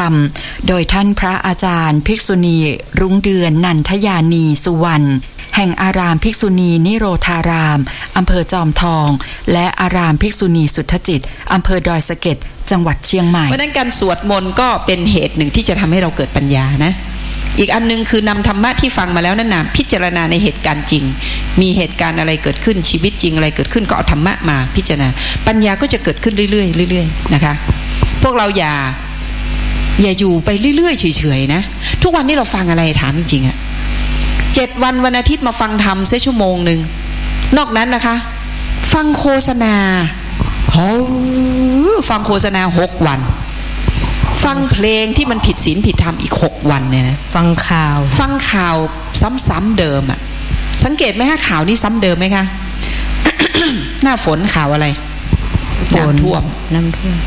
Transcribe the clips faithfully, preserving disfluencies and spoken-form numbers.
รมโดยท่านพระอาจารย์ภิกษุณีรุ้งเดือนนันทยานีสุวรรณแห่งอารามภิกษุณีนิโรธารามอำเภอจอมทองและอารามภิกษุณีสุทธจิตอำเภอดอยสะเก็ดจังหวัดเชียงใหม่เพราะนั้นการสวดมนต์ก็เป็นเหตุหนึ่งที่จะทำให้เราเกิดปัญญานะอีกอันนึงคือนำธรรมะที่ฟังมาแล้วนั่นนะพิจารณาในเหตุการณ์จริงมีเหตุการณ์อะไรเกิดขึ้นชีวิตจริงอะไรเกิดขึ้นก็เอาธรรมะมาพิจารณาปัญญาก็จะเกิดขึ้นเรื่อยๆเรื่อยๆนะคะพวกเราอย่าอย่าอยู่ไปเรื่อยๆเฉยๆนะทุกวันนี้เราฟังอะไรถามจริงๆอะเจ็ดวันวันอาทิตย์มาฟังธรรมเสียชั่วโมงนึงนอกนั้นนะคะฟังโฆษณาโอ้ฟังโฆษณาหกวันฟังเพลงที่มันผิดศีลผิดธรรมอีกหกวันเนี่ยนะฟังข่าวฟังข่าวซ้ำๆเดิมอ่ะสังเกตไหมฮะข่าวนี้ซ้ำเดิมไหมคะ หน้าฝนข่าวอะไรน้ำท่วมน้ำท่วม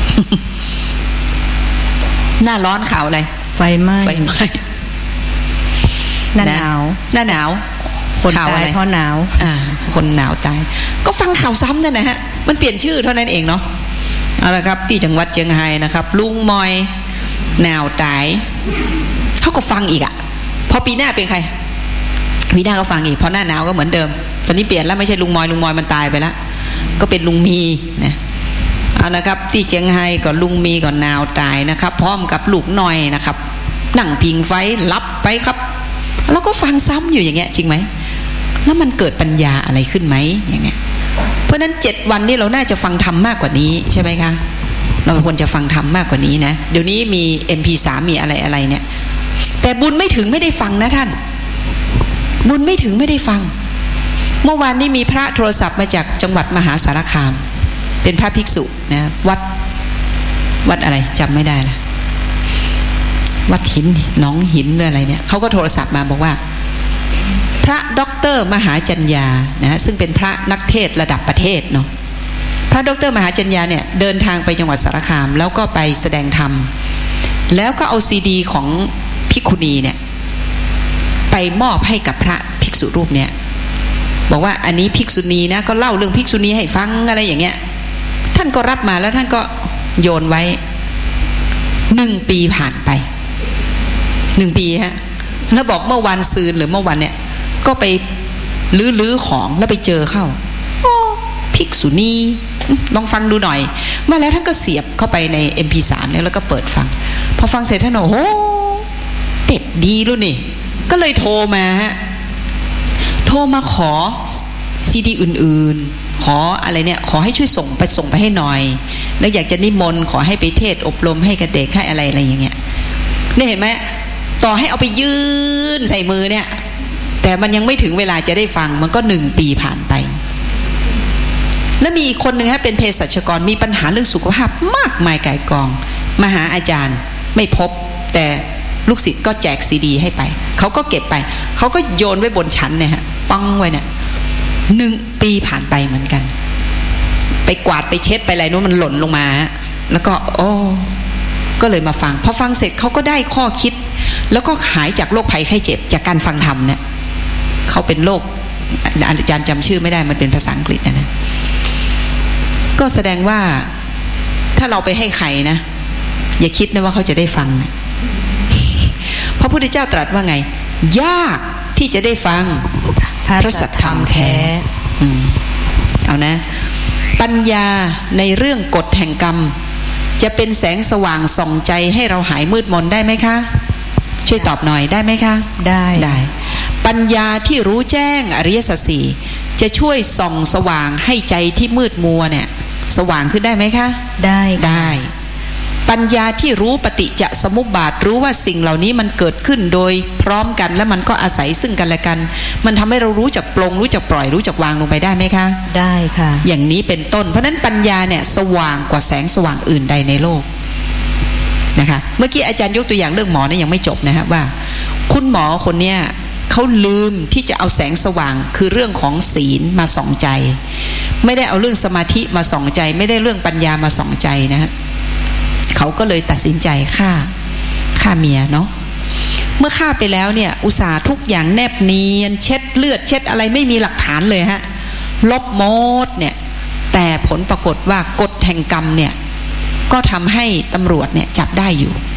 หน้าร้อนข่าวอะไรไฟไหม้ไฟไหม้หน้าหนาวหน้าหนาวคนตายเพราะหนาวอ่าคนหนาวตายก็ฟังข่าวซ้ำนั่นนะฮะมันเปลี่ยนชื่อเท่านั้นเองเนาะเอาละครับที่จังหวัดเชียงรายนะครับลุงมอยหนาวตายเขาก็ฟังอีกอ่ะพอปีหน้าเป็นใครปีหน้าก็ฟังอีกพอหน้าหนาวก็เหมือนเดิมตอนนี้เปลี่ยนแล้วไม่ใช่ลุงมอยลุงมอยมันตายไปแล้วก็เป็นลุงมีนะเอานะครับที่เชียงรายก็ลุงมีก็หนาวตายนะครับพร้อมกับลูกน้อยนะครับนั่งพิงไฟรับไปครับแล้วก็ฟังซ้ำอยู่อย่างเงี้ยจริงไหมแล้วมันเกิดปัญญาอะไรขึ้นไหมอย่างเงี้ยเพราะนั้นเจ็ดวันนี้เราน่าจะฟังธรรมมากกว่านี้ใช่ไหมคะเราควรจะฟังธรรมมากกว่านี้นะเดี๋ยวนี้มี เอ็ม พี สาม มีอะไรอะไรเนี่ยแต่บุญไม่ถึงไม่ได้ฟังนะท่านบุญไม่ถึงไม่ได้ฟังเมื่อวานนี้มีพระโทรศัพท์มาจากจังหวัดมหาสารคามเป็นพระภิกษุนะวัดวัดอะไรจำไม่ได้ละวัดหินหนองหินหรืออะไรเนี่ยเขาก็โทรศัพท์มาบอกว่าพระด็อกเตอร์มหาจัญญานะซึ่งเป็นพระนักเทศระดับประเทศเนาะพระด็อกเตอร์มหาจัญญาเนี่ยเดินทางไปจังหวัดสารคามแล้วก็ไปแสดงธรรมแล้วก็เอาซีดีของภิกขุณีเนี่ยไปมอบให้กับพระภิกษุรูปเนี่ยบอกว่าอันนี้ภิกษุณีนะก็เล่าเรื่องภิกษุณีให้ฟังอะไรอย่างเงี้ยท่านก็รับมาแล้วท่านก็โยนไว้หนึ่งปีผ่านไปหนึ่งปีฮะแล้วบอกเมื่อวันซืนหรือเมื่อวันเนี่ยก็ไปลื้อๆของแล้วไปเจอเข้าโอ้ภิกษุณีลองฟังดูหน่อยมาแล้วท่านก็เสียบเข้าไปใน เอ็ม พี สาม เนี่ยแล้วก็เปิดฟังพอฟังเสร็จท่านโอ้โหเด็ดดีรู้นี่ก็เลยโทรมาฮะโทรมาขอซีดีอื่นๆขออะไรเนี่ยขอให้ช่วยส่งไปส่งไปให้หน่อยแล้วอยากจะนิมนต์ขอให้ไปเทศอบรมให้กับเด็กให้อะไรอะไรอย่างเงี้ยเนี่ยเห็นไหมต่อให้เอาไปยื่นใส่มือเนี่ยแต่มันยังไม่ถึงเวลาจะได้ฟังมันก็หนึ่งปีผ่านไปแล้วมีอีกคนหนึ่งฮะเป็นเภสัชกรมีปัญหาเรื่องสุขภาพมากมายก่ายกองมาหาอาจารย์ไม่พบแต่ลูกศิษย์ก็แจกซีดีให้ไปเขาก็เก็บไปเขาก็โยนไว้บนชั้นเนี่ยฮะปังไว้เนี่ยหนึ่งปีผ่านไปเหมือนกันไปกวาดไปเช็ดไปอะไรนู้นมันหล่นลงมาแล้วก็โอ้ก็เลยมาฟังพอฟังเสร็จเขาก็ได้ข้อคิดแล้วก็หายจากโรคภัยไข้เจ็บจากการฟังธรรมเนี่ยเขาเป็นโรคอาจารย์จำชื่อไม่ได้มันเป็นภาษาอังกฤษนะนะก็แสดงว่าถ้าเราไปให้ใครนะอย่าคิดนะว่าเขาจะได้ฟังนะพระพุทธเจ้าตรัสว่าไงยากที่จะได้ฟังพระสัทธรรมแท้เอานะปัญญาในเรื่องกฎแห่งกรรมจะเป็นแสงสว่างส่องใจให้เราหายมืดมนได้ไหมคะช่วยตอบหน่อยได้ไหมคะได้ได้ปัญญาที่รู้แจ้งอริยสัจสี่จะช่วยส่องสว่างให้ใจที่มืดมัวเนี่ยสว่างขึ้นได้ไหมคะได้ได้ปัญญาที่รู้ปฏิจจสมุปบาทรู้ว่าสิ่งเหล่านี้มันเกิดขึ้นโดยพร้อมกันและมันก็อาศัยซึ่งกันและกันมันทำให้เรารู้จักปลงรู้จักปล่อยรู้จักวางลงไปได้ไหมคะได้ค่ะอย่างนี้เป็นต้นเพราะนั้นปัญญาเนี่ยสว่างกว่าแสงสว่างอื่นใดในโลกนะคะเมื่อกี้อาจารย์ยกตัวอย่างเรื่องหมอเนี่ยยังไม่จบนะฮะว่าคุณหมอคนเนี้ยเขาลืมที่จะเอาแสงสว่างคือเรื่องของศีลมาส่องใจไม่ได้เอาเรื่องสมาธิมาส่องใจไม่ได้เรื่องปัญญามาส่องใจนะฮะเขาก็เลยตัดสินใจฆ่าฆ่าเมียเนาะเมื่อฆ่าไปแล้วเนี่ยอุตส่าห์ทุกอย่างแนบเนียนเช็ดเลือดเช็ดอะไรไม่มีหลักฐานเลยฮะลบหมดเนี่ยแต่ผลปรากฏว่ากฎแห่งกรรมเนี่ยก็ทำให้ตำรวจเนี่ยจับได้อยู่